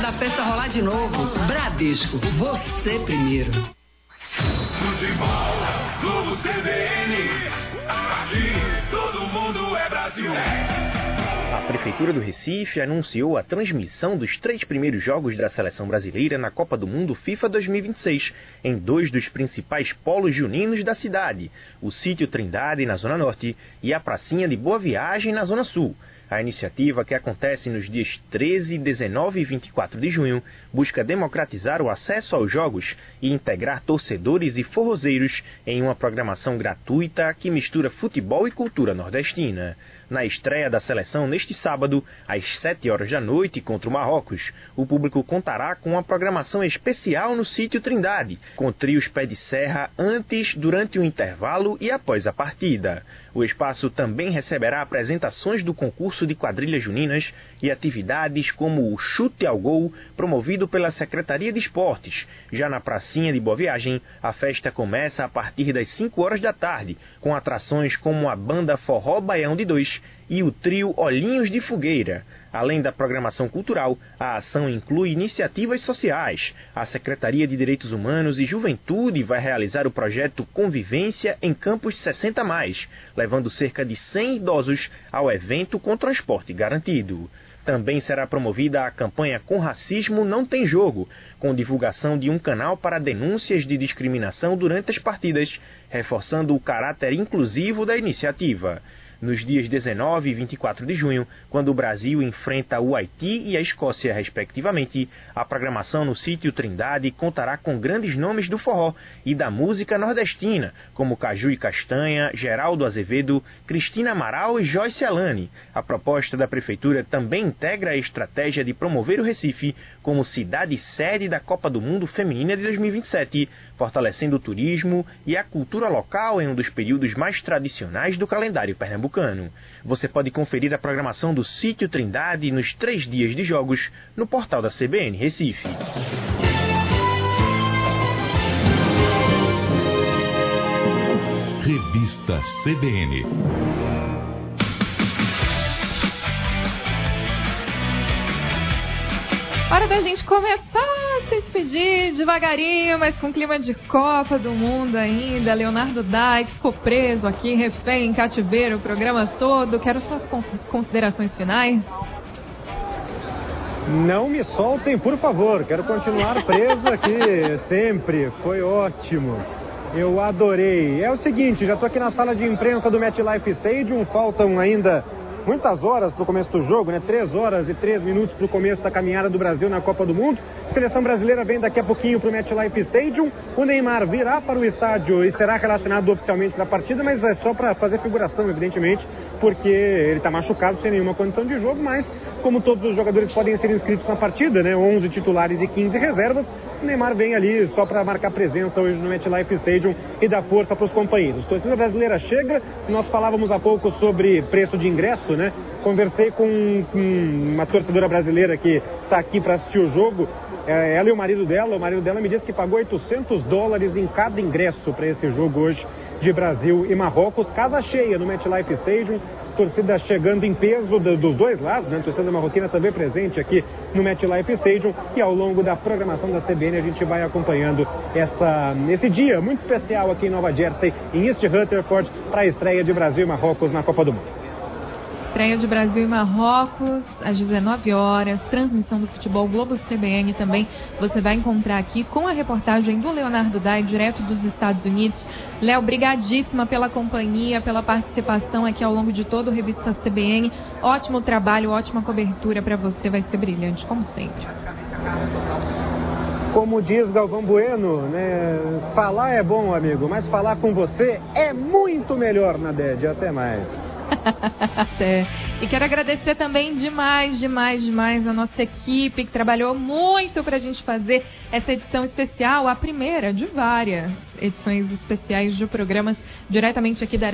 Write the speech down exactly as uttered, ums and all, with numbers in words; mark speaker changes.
Speaker 1: da festa rolar de novo. Bradesco, você primeiro.
Speaker 2: Futebol, Globo C B N, aqui todo mundo é Brasil.
Speaker 3: A Prefeitura do Recife anunciou a transmissão dos três primeiros jogos da Seleção Brasileira na Copa do Mundo FIFA dois mil e vinte e seis, em dois dos principais polos juninos da cidade, o Sítio Trindade, na Zona Norte, e a Pracinha de Boa Viagem, na Zona Sul. A iniciativa, que acontece nos dias treze, dezenove e vinte e quatro de junho, busca democratizar o acesso aos jogos e integrar torcedores e forrozeiros em uma programação gratuita que mistura futebol e cultura nordestina. Na estreia da seleção neste sábado, às sete horas da noite, contra o Marrocos, o público contará com uma programação especial no Sítio Trindade, com trios pé de serra antes, durante o intervalo e após a partida. O espaço também receberá apresentações do concurso de quadrilhas juninas e atividades como o chute ao gol, promovido pela Secretaria de Esportes. Já na Pracinha de Boa Viagem, a festa começa a partir das cinco horas da tarde, com atrações como a banda Forró Baião de Dois e o trio Olhinhos de Fogueira. Além da programação cultural, a ação inclui iniciativas sociais. A Secretaria de Direitos Humanos e Juventude vai realizar o projeto Convivência em Campos sessenta mais, levando cerca de cem idosos ao evento com transporte garantido. Também será promovida a campanha Com Racismo Não Tem Jogo, com divulgação de um canal para denúncias de discriminação durante as partidas, reforçando o caráter inclusivo da iniciativa. Nos dias dezenove e vinte e quatro de junho, quando o Brasil enfrenta o Haiti e a Escócia, respectivamente, a programação no Sítio Trindade contará com grandes nomes do forró e da música nordestina, como Caju e Castanha, Geraldo Azevedo, Cristina Amaral e Joyce Alane. A proposta da Prefeitura também integra a estratégia de promover o Recife como cidade-sede da Copa do Mundo Feminina de dois mil e vinte e sete, fortalecendo o turismo e a cultura local em um dos períodos mais tradicionais do calendário pernambucano. Você pode conferir a programação do Sítio Trindade nos três dias de jogos no portal da C B N Recife.
Speaker 4: Revista C B N.
Speaker 5: Hora da gente começar a se despedir devagarinho, mas com clima de Copa do Mundo ainda. Leonardo Dai ficou preso aqui, refém, em cativeiro, o programa todo. Quero suas considerações finais.
Speaker 6: Não me soltem, por favor. Quero continuar preso aqui sempre. Foi ótimo. Eu adorei. É o seguinte, já estou aqui na sala de imprensa do MetLife Stadium. Faltam ainda muitas horas para o começo do jogo, né? Três horas e três minutos para o começo da caminhada do Brasil na Copa do Mundo. A seleção brasileira vem daqui a pouquinho para o MetLife Stadium. O Neymar virá para o estádio e será relacionado oficialmente para a partida, mas é só para fazer figuração, evidentemente, porque ele está machucado, sem nenhuma condição de jogo, mas como todos os jogadores podem ser inscritos na partida, né? onze titulares e quinze reservas, o Neymar vem ali só para marcar presença hoje no MetLife Stadium e dar força para os companheiros. A torcida brasileira chega, nós falávamos há pouco sobre preço de ingresso, né? Conversei com, com uma torcedora brasileira que está aqui para assistir o jogo, é, ela e o marido dela, o marido dela me disse que pagou oitocentos dólares em cada ingresso para esse jogo hoje de Brasil e Marrocos, casa cheia no MetLife Stadium, torcida chegando em peso do, dos dois lados, né? A torcida marroquina também presente aqui no MetLife Stadium, e ao longo da programação da C B N a gente vai acompanhando essa, esse dia muito especial aqui em Nova Jersey, em East Rutherford, para a estreia de Brasil e Marrocos na Copa do Mundo.
Speaker 5: Estreia de Brasil e Marrocos às dezenove horas, transmissão do Futebol Globo C B N também você vai encontrar aqui com a reportagem do Leonardo Dai, direto dos Estados Unidos. Léo, brigadíssima pela companhia, pela participação aqui ao longo de todo o Revista C B N. Ótimo trabalho, ótima cobertura para você, vai ser brilhante, como sempre.
Speaker 6: Como diz Galvão Bueno, né? Falar é bom, amigo, mas falar com você é muito melhor, Nadede. Até mais.
Speaker 5: Até. E quero agradecer também demais, demais, demais a nossa equipe que trabalhou muito pra gente fazer essa edição especial, a primeira de várias edições especiais de programas diretamente aqui da